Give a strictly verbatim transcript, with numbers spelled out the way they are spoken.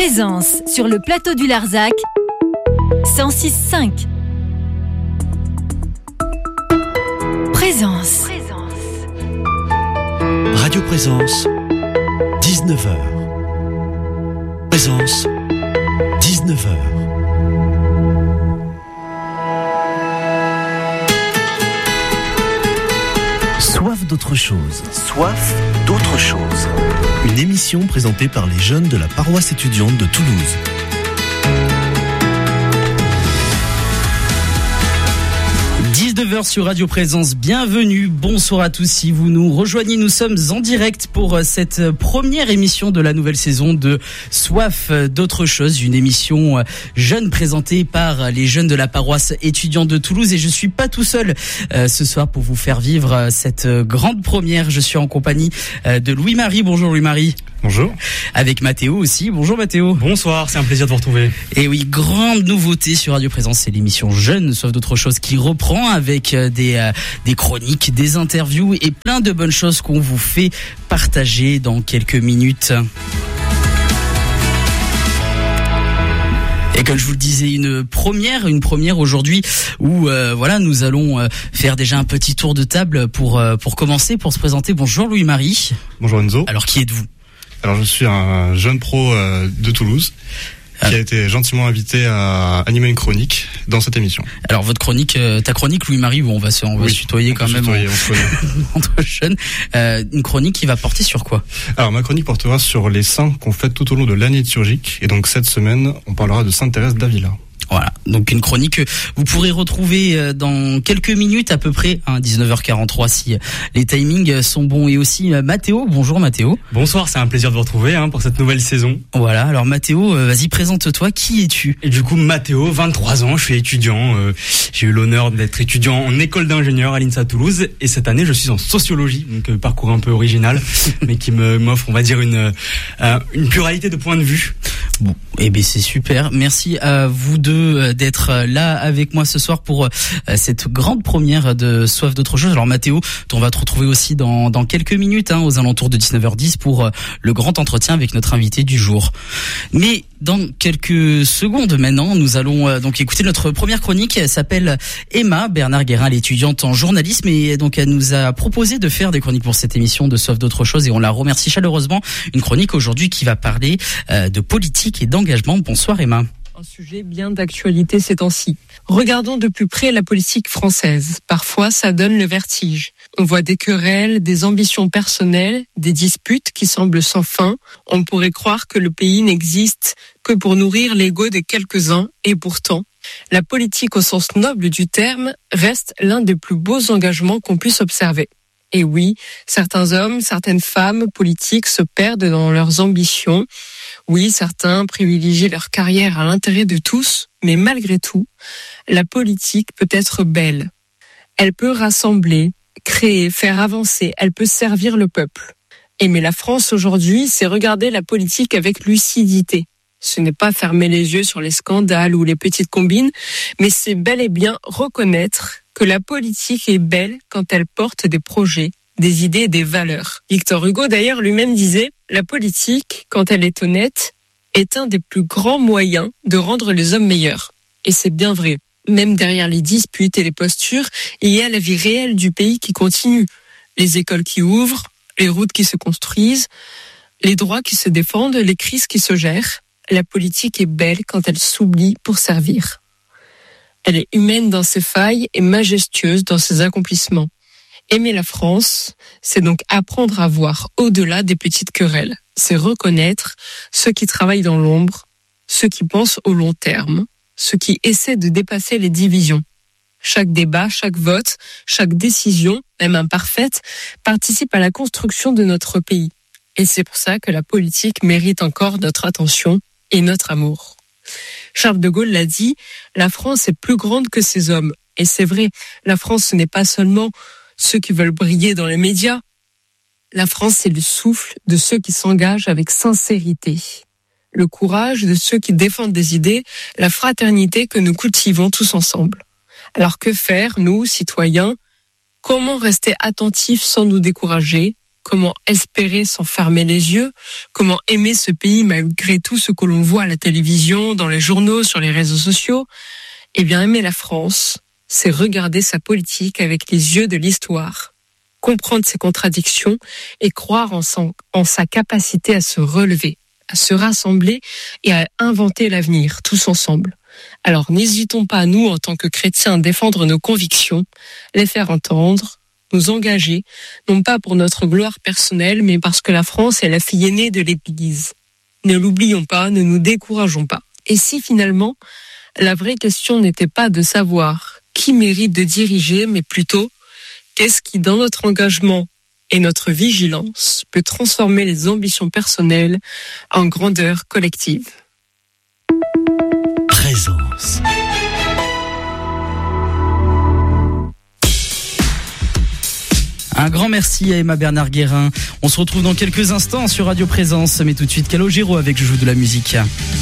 Présence sur le plateau du Larzac, cent six virgule cinq. Présence. Radio Présence, dix-neuf heures. Présence, dix-neuf heures. Soif d'autre chose. Soif d'autre chose. Une émission présentée par les jeunes de la paroisse étudiante de Toulouse. dix-neuf heures sur Radio Présence, bienvenue, bonsoir à tous si vous nous rejoignez, nous sommes en direct pour cette première émission de la nouvelle saison de Soif d'autre chose, une émission jeune présentée par les jeunes de la paroisse étudiante de Toulouse et je suis pas tout seul euh, ce soir pour vous faire vivre cette grande première, je suis en compagnie de Louis-Marie, bonjour Louis-Marie. Bonjour. Avec Mathéo aussi. Bonjour Mathéo. Bonsoir, c'est un plaisir de vous retrouver. Et oui, grande nouveauté sur Radio Présence, c'est l'émission Jeune, sauf d'autres choses, qui reprend avec des, euh, des chroniques, des interviews et plein de bonnes choses qu'on vous fait partager dans quelques minutes. Et comme je vous le disais, une première, une première aujourd'hui où euh, voilà, nous allons euh, faire déjà un petit tour de table pour euh, pour commencer, pour se présenter. Bonjour Louis-Marie. Bonjour Enzo. Alors qui êtes-vous ? Alors je suis un jeune pro euh, de Toulouse qui a été gentiment invité à animer une chronique dans cette émission. Alors votre chronique, euh, ta chronique Louis-Marie, où on va se, on va oui, se tutoyer on quand même tutoyer, en, entre jeunes. Euh, une chronique qui va porter sur quoi ? Alors ma chronique portera sur les saints qu'on fête tout au long de l'année liturgique et donc cette semaine on parlera de Sainte Thérèse d'Avila. Voilà, donc une chronique que vous pourrez retrouver dans quelques minutes à peu près, hein, dix-neuf heures quarante-trois si les timings sont bons. Et aussi Mathéo, bonjour Mathéo. Bonsoir, c'est un plaisir de vous retrouver hein, pour cette nouvelle saison. Voilà, alors Mathéo, vas-y présente-toi, qui es-tu ? Et du coup Mathéo, vingt-trois ans, je suis étudiant, euh, j'ai eu l'honneur d'être étudiant en école d'ingénieur à l'INSA Toulouse et cette année je suis en sociologie, donc euh, parcours un peu original mais qui me m'offre on va dire une, euh, une pluralité de points de vue. Bon, eh ben c'est super. Merci à vous deux d'être là avec moi ce soir pour cette grande première de Soif d'autre chose. Alors Mathéo, on va te retrouver aussi dans dans quelques minutes, hein, aux alentours de dix-neuf heures dix pour le grand entretien avec notre invité du jour. Mais dans quelques secondes maintenant, nous allons donc écouter notre première chronique. Elle s'appelle Emma Bernard Guérin, l'étudiante en journalisme, et donc elle nous a proposé de faire des chroniques pour cette émission de Soif d'autre chose et on la remercie chaleureusement. Une chronique aujourd'hui qui va parler euh, de politique et d'engagement. Bonsoir Emma. Un sujet bien d'actualité ces temps-ci. Regardons de plus près la politique française. Parfois, ça donne le vertige. On voit des querelles, des ambitions personnelles, des disputes qui semblent sans fin. On pourrait croire que le pays n'existe que pour nourrir l'ego de quelques-uns. Et pourtant, la politique au sens noble du terme reste l'un des plus beaux engagements qu'on puisse observer. Et oui, certains hommes, certaines femmes politiques se perdent dans leurs ambitions. Oui, certains privilégient leur carrière à l'intérêt de tous, mais malgré tout, la politique peut être belle. Elle peut rassembler, créer, faire avancer, elle peut servir le peuple. Aimer la France aujourd'hui, c'est regarder la politique avec lucidité. Ce n'est pas fermer les yeux sur les scandales ou les petites combines, mais c'est bel et bien reconnaître que la politique est belle quand elle porte des projets, des idées et des valeurs. Victor Hugo d'ailleurs lui-même disait « La politique, quand elle est honnête, est un des plus grands moyens de rendre les hommes meilleurs ». Et c'est bien vrai. Même derrière les disputes et les postures, il y a la vie réelle du pays qui continue. Les écoles qui ouvrent, les routes qui se construisent, les droits qui se défendent, les crises qui se gèrent. La politique est belle quand elle s'oublie pour servir. Elle est humaine dans ses failles et majestueuse dans ses accomplissements. Aimer la France, c'est donc apprendre à voir au-delà des petites querelles. C'est reconnaître ceux qui travaillent dans l'ombre, ceux qui pensent au long terme, ceux qui essaient de dépasser les divisions. Chaque débat, chaque vote, chaque décision, même imparfaite, participe à la construction de notre pays. Et c'est pour ça que la politique mérite encore notre attention et notre amour. Charles de Gaulle l'a dit, la France est plus grande que ses hommes. Et c'est vrai, la France, ce n'est pas seulement ceux qui veulent briller dans les médias. La France, c'est le souffle de ceux qui s'engagent avec sincérité. Le courage de ceux qui défendent des idées, la fraternité que nous cultivons tous ensemble. Alors que faire, nous, citoyens ? Comment rester attentifs sans nous décourager ? comment espérer sans fermer les yeux, comment aimer ce pays malgré tout ce que l'on voit à la télévision, dans les journaux, sur les réseaux sociaux. Eh bien, aimer la France, c'est regarder sa politique avec les yeux de l'histoire, comprendre ses contradictions et croire en, son, en sa capacité à se relever, à se rassembler et à inventer l'avenir, tous ensemble. Alors n'hésitons pas, nous, en tant que chrétiens, à défendre nos convictions, les faire entendre, nous engager, non pas pour notre gloire personnelle, mais parce que la France est la fille aînée de l'Église. Ne l'oublions pas, ne nous décourageons pas. Et si finalement, la vraie question n'était pas de savoir qui mérite de diriger, mais plutôt qu'est-ce qui, dans notre engagement et notre vigilance, peut transformer les ambitions personnelles en grandeur collective. Présence. Un grand merci à Emma Bernard-Guérin. On se retrouve dans quelques instants sur Radio Présence, mais tout de suite Calogero avec Je joue de la musique.